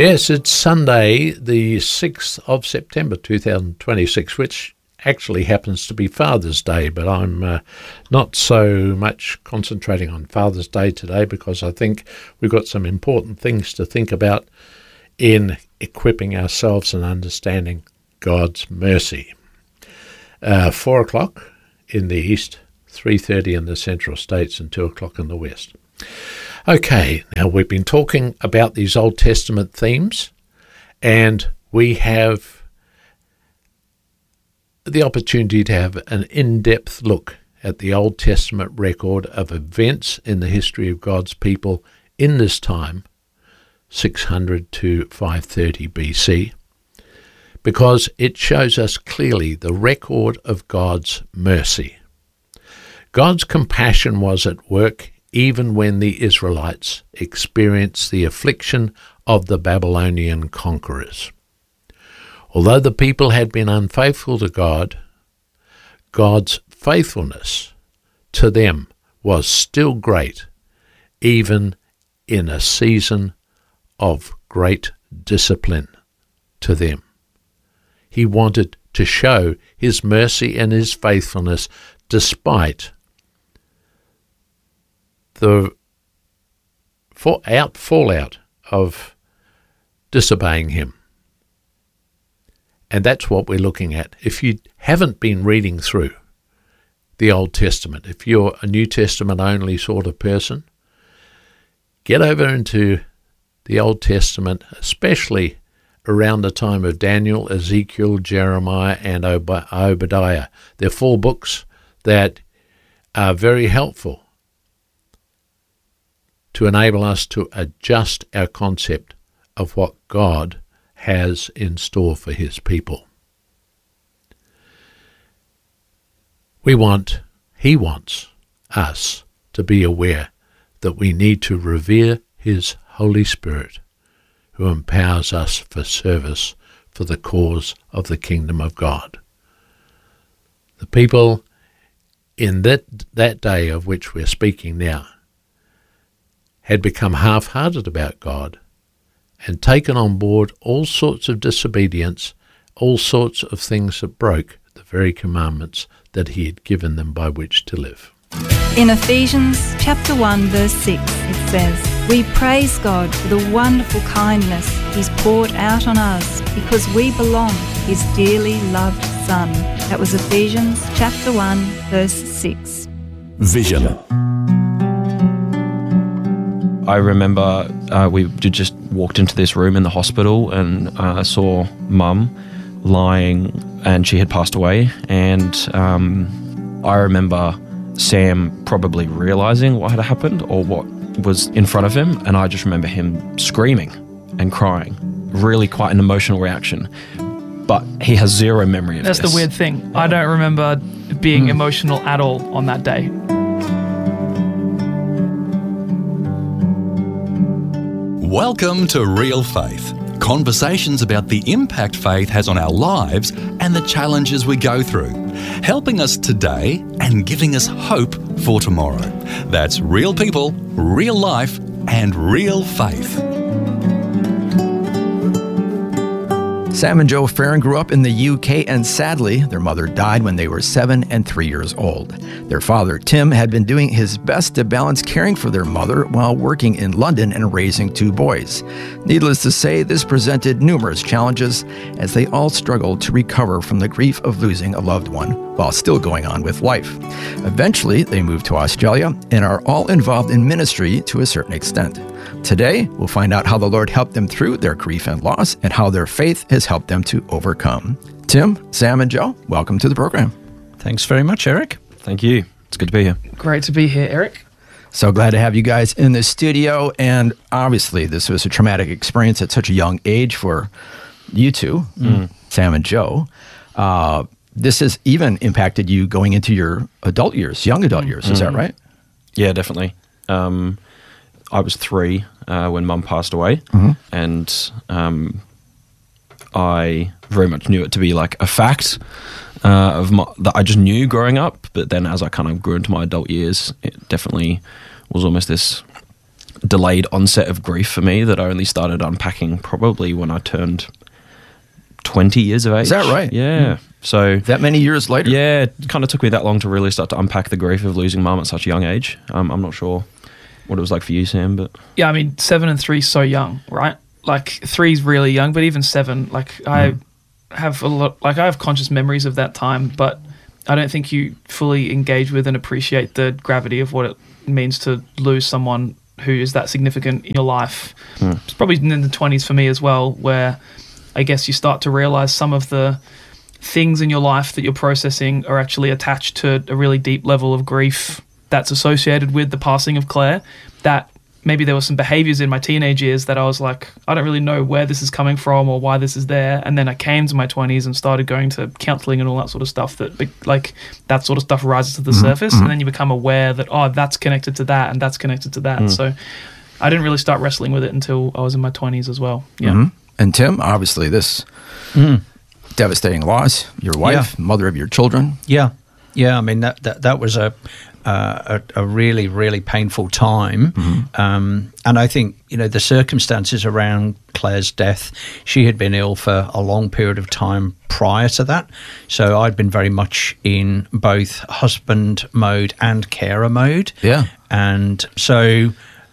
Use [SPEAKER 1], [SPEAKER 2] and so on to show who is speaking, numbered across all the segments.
[SPEAKER 1] Yes, it's Sunday, the 6th of September 2026, which actually happens to be Father's Day, but I'm not so much concentrating on Father's Day today because I think we've got some important things to think about in equipping ourselves and understanding God's mercy. 4 o'clock in the east, 3:30 in the central states, and 2 o'clock in the west. Okay, now we've been talking about these Old Testament themes, and we have the opportunity to have an in-depth look at the Old Testament record of events in the history of God's people in this time, 600 to 530 BC, because it shows us clearly the record of God's mercy. God's compassion was at work even when the Israelites experienced the affliction of the Babylonian conquerors. Although the people had been unfaithful to God, God's faithfulness to them was still great, even in a season of great discipline to them. He wanted to show his mercy and his faithfulness despite the fallout of disobeying him. And that's what we're looking at. If you haven't been reading through the Old Testament, if you're a New Testament only sort of person, get over into the Old Testament, especially around the time of Daniel, Ezekiel, Jeremiah, and Obadiah. They're 4 books that are very helpful to enable us to adjust our concept of what God has in store for his people. He wants us to be aware that we need to revere his Holy Spirit, who empowers us for service for the cause of the kingdom of God. The people in that day of which we're speaking now had become half-hearted about God and taken on board all sorts of disobedience, all sorts of things that broke the very commandments that he had given them by which to live.
[SPEAKER 2] In Ephesians chapter 1 verse 6 it says, "We praise God for the wonderful kindness he's poured out on us because we belong to his dearly loved Son." That was Ephesians chapter 1 verse 6.
[SPEAKER 3] Vision.
[SPEAKER 4] I remember we just walked into this room in the hospital and saw Mum lying, and she had passed away. And I remember Sam probably realising what had happened or what was in front of him, and I just remember him screaming and crying. Really quite an emotional reaction. But he has zero memory of this.
[SPEAKER 5] That's the weird thing. I don't remember being emotional at all on that day.
[SPEAKER 3] Welcome to Real Faith. Conversations about the impact faith has on our lives and the challenges we go through, helping us today and giving us hope for tomorrow. That's real people, real life, and real faith.
[SPEAKER 6] Sam and Joe Farron grew up in the UK, and sadly, their mother died when they were 7 and 3 years old. Their father, Tim, had been doing his best to balance caring for their mother while working in London and raising 2 boys. Needless to say, this presented numerous challenges as they all struggled to recover from the grief of losing a loved one while still going on with life. Eventually, they moved to Australia and are all involved in ministry to a certain extent. Today, we'll find out how the Lord helped them through their grief and loss and how their faith has helped them to overcome. Tim, Sam, and Joe, welcome to the program.
[SPEAKER 7] Thanks very much, Eric.
[SPEAKER 4] Thank you. It's good to be here.
[SPEAKER 5] Great to be here, Eric.
[SPEAKER 6] So glad to have you guys in the studio. And obviously, this was a traumatic experience at such a young age for you two, Sam and Joe. This has even impacted you going into your adult years, young adult years. Is that right?
[SPEAKER 4] Yeah, definitely. I was 3 when Mum passed away, and I very much knew it to be like a fact that I just knew growing up. But then as I kind of grew into my adult years, it definitely was almost this delayed onset of grief for me that I only started unpacking probably when I turned 20 years of age.
[SPEAKER 6] Is that right?
[SPEAKER 4] Yeah. So
[SPEAKER 6] that many years later?
[SPEAKER 4] Yeah, it kind of took me that long to really start to unpack the grief of losing mum at such a young age. I'm not sure what it was like for you, Sam, but...
[SPEAKER 5] Yeah, I mean, 7 and 3 is so young, right? Like, 3 is really young, but even 7, like, I have conscious memories of that time, but I don't think you fully engage with and appreciate the gravity of what it means to lose someone who is that significant in your life. It's probably in the 20s for me as well, where I guess you start to realize some of the things in your life that you're processing are actually attached to a really deep level of grief that's associated with the passing of Claire. That maybe there were some behaviors in my teenage years that I was like, I don't really know where this is coming from or why this is there. And then I came to my 20s and started going to counseling and all that sort of stuff, that like that sort of stuff rises to the surface, and then you become aware that, oh, that's connected to that and that's connected to that. So I didn't really start wrestling with it until I was in my 20s as well. Yeah.
[SPEAKER 6] And Tim, obviously this devastating loss, your wife, mother of your children.
[SPEAKER 7] Yeah. I mean, that was a really, really painful time. And I think, the circumstances around Claire's death, she had been ill for a long period of time prior to that. So I'd been very much in both husband mode and carer mode. Yeah. And so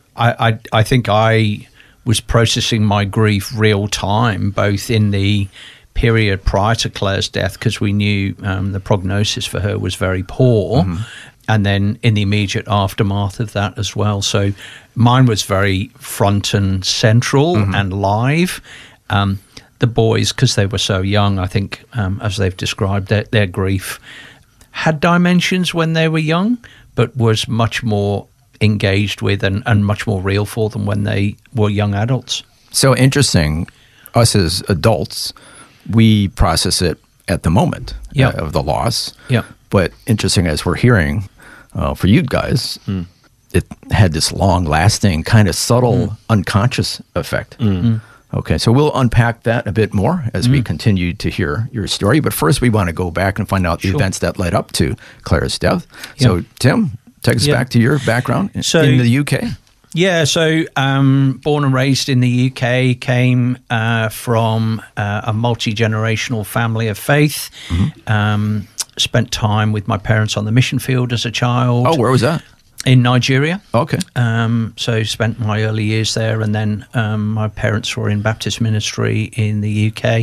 [SPEAKER 7] I think I was processing my grief real time, both in the period prior to Claire's death, because we knew the prognosis for her was very poor, and then in the immediate aftermath of that as well. So mine was very front and central and live. The boys, because they were so young, I think, as they've described, their grief had dimensions when they were young, but was much more engaged with and much more real for them when they were young adults.
[SPEAKER 6] So interesting, us as adults, we process it at the moment of the loss. Yeah. But interesting, as we're hearing, for you guys, it had this long-lasting, kind of subtle, unconscious effect. Okay, so we'll unpack that a bit more as we continue to hear your story. But first, we want to go back and find out the events that led up to Claire's death. So, Tim, take us back to your background in the UK.
[SPEAKER 7] Yeah, so born and raised in the UK, came from a multi-generational family of faith. Spent time with my parents on the mission field as a child.
[SPEAKER 6] Oh, where was that?
[SPEAKER 7] In Nigeria.
[SPEAKER 6] Okay.
[SPEAKER 7] So spent my early years there, and then my parents were in Baptist ministry in the UK,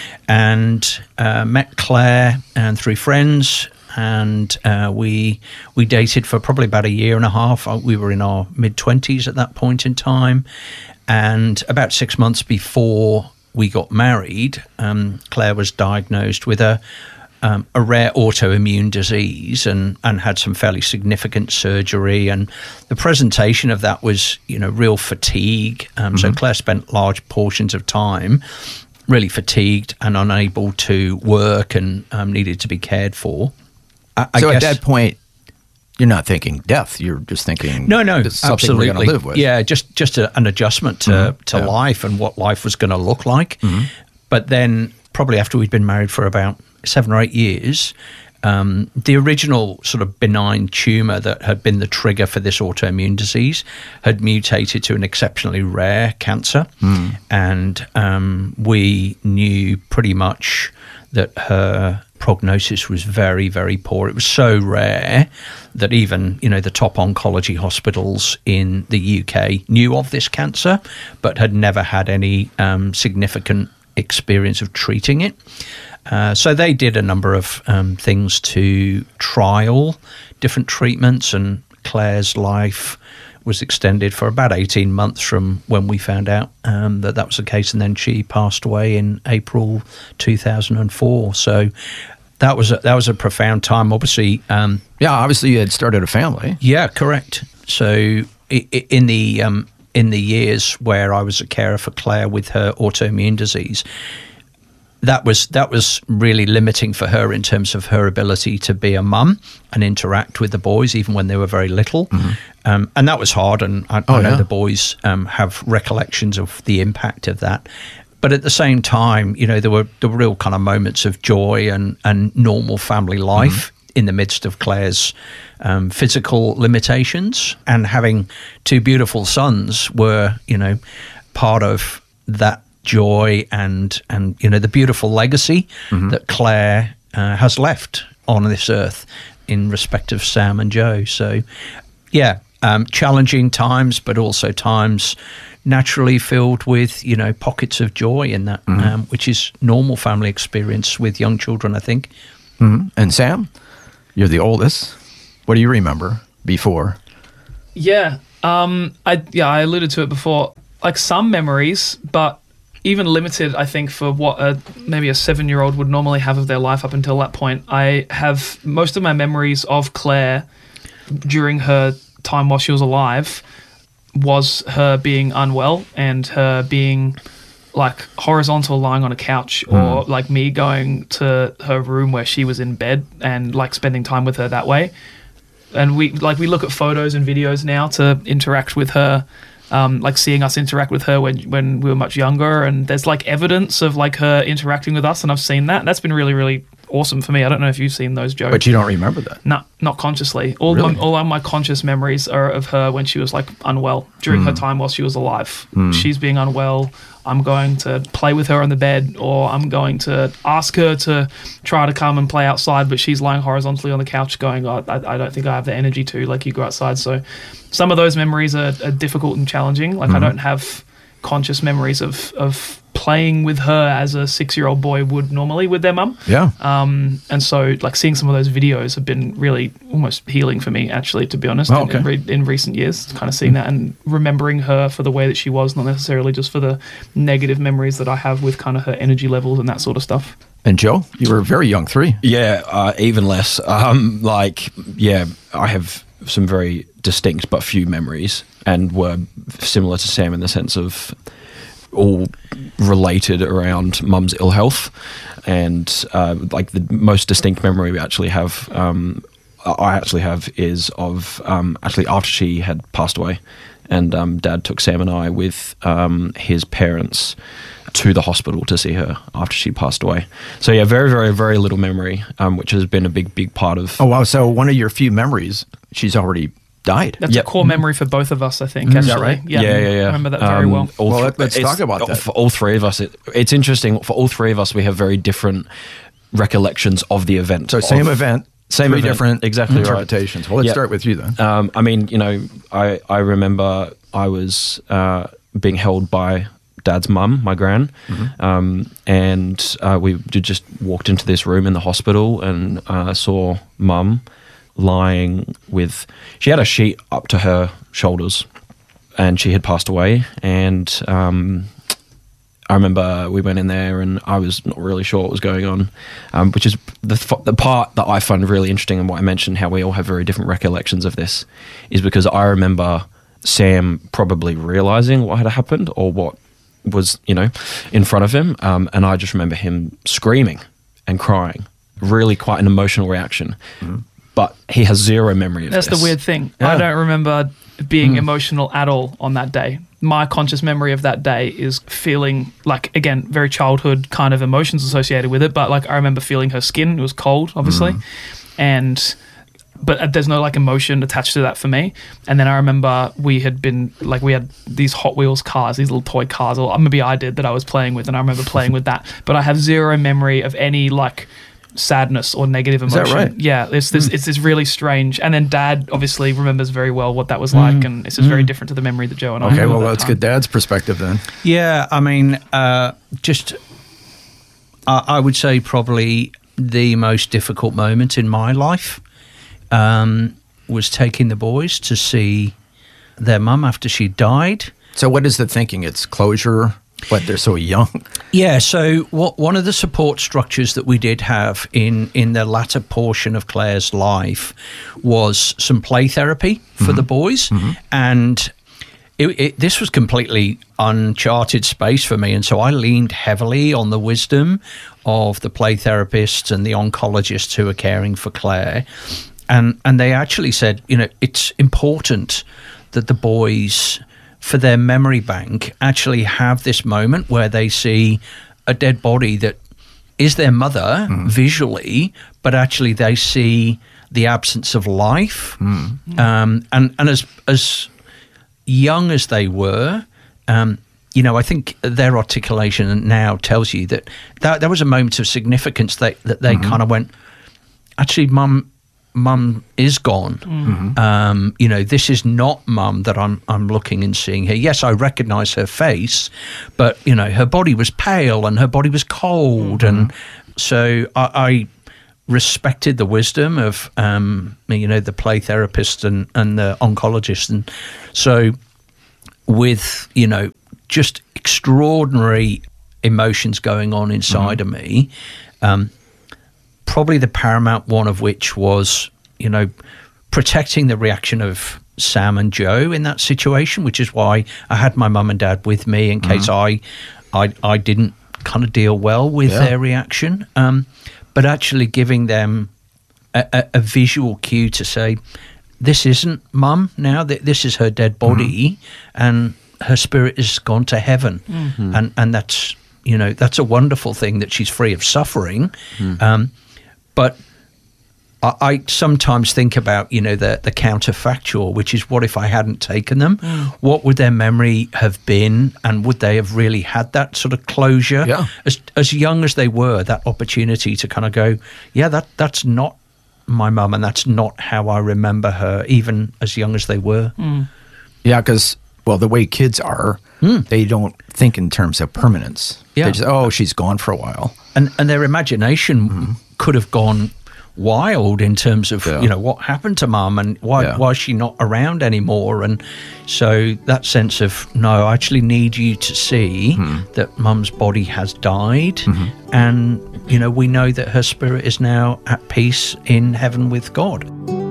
[SPEAKER 7] and met Claire and 3 friends. And we dated for probably about a year and a half. We were in our mid-20s at that point in time. And about 6 months before we got married, Claire was diagnosed with a rare autoimmune disease and had some fairly significant surgery. And the presentation of that was, real fatigue. So Claire spent large portions of time really fatigued and unable to work and needed to be cared for. I
[SPEAKER 6] guess,
[SPEAKER 7] at
[SPEAKER 6] that point, you're not thinking death. You're just thinking,
[SPEAKER 7] no,
[SPEAKER 6] this is something
[SPEAKER 7] absolutely.
[SPEAKER 6] we're going to live with.
[SPEAKER 7] Yeah, just an adjustment to life and what life was going to look like. But then probably after we'd been married for about 7 or 8 years, the original sort of benign tumour that had been the trigger for this autoimmune disease had mutated to an exceptionally rare cancer. And we knew pretty much that her prognosis was very, very poor. It was so rare that even, the top oncology hospitals in the UK knew of this cancer, but had never had any significant experience of treating it. So they did a number of things to trial different treatments, and Claire's life was extended for about 18 months from when we found out that was the case, and then she passed away in April 2004. So that was a profound time. Obviously,
[SPEAKER 6] obviously you had started a family.
[SPEAKER 7] Yeah, correct. So in the years where I was a carer for Claire with her autoimmune disease, that was really limiting for her in terms of her ability to be a mum and interact with the boys, even when they were very little. And that was hard, and I know the boys have recollections of the impact of that. But at the same time, there were real kind of moments of joy and normal family life in the midst of Claire's physical limitations, and having two beautiful sons were, part of that joy and the beautiful legacy that Claire has left on this earth in respect of Sam and Joe. So, challenging times, but also times naturally filled with, pockets of joy in that, which is normal family experience with young children, I think.
[SPEAKER 6] Mm-hmm. And Sam, you're the oldest. What do you remember before?
[SPEAKER 5] Yeah, I alluded to it before. Like some memories, but even limited, I think, for what maybe a 7-year-old would normally have of their life up until that point. I have most of my memories of Claire during her time while she was alive was her being unwell and her being like horizontal lying on a couch, or like me going to her room where she was in bed and like spending time with her that way. And we look at photos and videos now to interact with her, like seeing us interact with her when we were much younger, and there's like evidence of like her interacting with us, and I've seen that. That's been really, really awesome for me. I don't know if you've seen those, Joe.
[SPEAKER 6] But you don't remember that?
[SPEAKER 5] No, not consciously. All of my conscious memories are of her when she was like unwell, during her time while she was alive. She's being unwell. I'm going to play with her on the bed, or I'm going to ask her to try to come and play outside, but she's lying horizontally on the couch going, I don't think I have the energy to, like, you go outside. So some of those memories are difficult and challenging. Like I don't have conscious memories of playing with her as a 6-year-old boy would normally with their mum.
[SPEAKER 6] Yeah.
[SPEAKER 5] And so like seeing some of those videos have been really almost healing for me, actually, to be honest, in recent years, kind of seeing that and remembering her for the way that she was, not necessarily just for the negative memories that I have with kind of her energy levels and that sort of stuff.
[SPEAKER 6] And Joe, you were very young, 3.
[SPEAKER 4] Yeah, even less. I have some very distinct but few memories, and were similar to Sam in the sense of all related around mum's ill health. And like the most distinct memory I actually have is of actually after she had passed away, and Dad took Sam and I with his parents to the hospital to see her after she passed away. So yeah, very, very, very little memory, which has been a big part of...
[SPEAKER 6] Oh wow, so one of your few memories, she's already died.
[SPEAKER 5] That's a core memory for both of us, I think. Actually. Is that right? Yeah. I remember that very well.
[SPEAKER 6] Let's talk about that.
[SPEAKER 4] For all three of us, it's interesting. For all three of us, we have very different recollections of the event.
[SPEAKER 6] So same event, three different
[SPEAKER 4] exactly
[SPEAKER 6] interpretations.
[SPEAKER 4] Right.
[SPEAKER 6] Well, let's start with you then.
[SPEAKER 4] I mean, I remember I was being held by Dad's mum, my gran, and we just walked into this room in the hospital and saw Mum lying with... She had a sheet up to her shoulders and she had passed away, and I remember we went in there and I was not really sure what was going on, which is the part that I find really interesting, and what I mentioned, how we all have very different recollections of this, is because I remember Sam probably realising what had happened or what was, in front of him, and I just remember him screaming and crying, really quite an emotional reaction. But he has zero memory of this.
[SPEAKER 5] That's the weird thing. Yeah. I don't remember being emotional at all on that day. My conscious memory of that day is feeling like, again, very childhood kind of emotions associated with it, but like I remember feeling her skin. It was cold, obviously, but there's no like emotion attached to that for me. And then I remember we had these Hot Wheels cars, these little toy cars, or maybe I did, that I was playing with, and I remember playing with that. But I have zero memory of any like sadness or negative emotion.
[SPEAKER 6] Is that right?
[SPEAKER 5] Yeah, it's this really strange. And then Dad obviously remembers very well what that was like, and it's just very different to the memory that Joe and I have.
[SPEAKER 6] Okay, well, let's get Dad's perspective then.
[SPEAKER 7] Yeah, I mean, I would say probably the most difficult moment in my life was taking the boys to see their mum after she died.
[SPEAKER 6] So what is the thinking? It's closure, but they're so young.
[SPEAKER 7] Yeah, so one of the support structures that we did have in the latter portion of Claire's life was some play therapy for the boys. And this was completely uncharted space for me, and so I leaned heavily on the wisdom of the play therapists and the oncologists who are caring for Claire. And they actually said, it's important that the boys, for their memory bank, actually have this moment where they see a dead body that is their mother visually, but actually they see the absence of life. And as young as they were, I think their articulation now tells you that there was a moment of significance that they kind of went, actually, Mum is gone. This is not Mum that I'm looking and seeing here. Yes, I recognise her face, but her body was pale and her body was cold, and so I respected the wisdom of the play therapist and the oncologist, and so with just extraordinary emotions going on inside of me. Probably the paramount one of which was, protecting the reaction of Sam and Joe in that situation, which is why I had my mum and dad with me in case I didn't kind of deal well with their reaction. But actually giving them a visual cue to say, this isn't Mum now, this is her dead body, and her spirit has gone to heaven. And that's, that's a wonderful thing that she's free of suffering. But I sometimes think about, the counterfactual, which is what if I hadn't taken them? What would their memory have been? And would they have really had that sort of closure? Yeah. As young as they were, that opportunity to kind of go, that's not my mum, and that's not how I remember her, even as young as they were.
[SPEAKER 6] Yeah, because, the way kids are, they don't think in terms of permanence. Yeah. They just, she's gone for a while.
[SPEAKER 7] And their imagination could have gone wild in terms of, what happened to Mum and why is she not around anymore? And so that sense of, no, I actually need you to see that Mum's body has died. And, we know that her spirit is now at peace in heaven with God.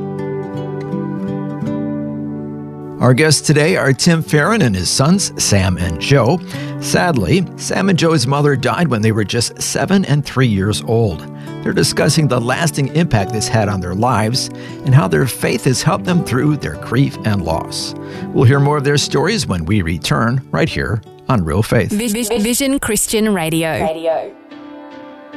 [SPEAKER 6] Our guests today are Tim Farron and his sons, Sam and Joe. Sadly, Sam and Joe's mother died when they were just 7 and 3 years old. They're discussing the lasting impact this had on their lives and how their faith has helped them through their grief and loss. We'll hear more of their stories when we return right here on Real Faith.
[SPEAKER 8] Vision Christian Radio.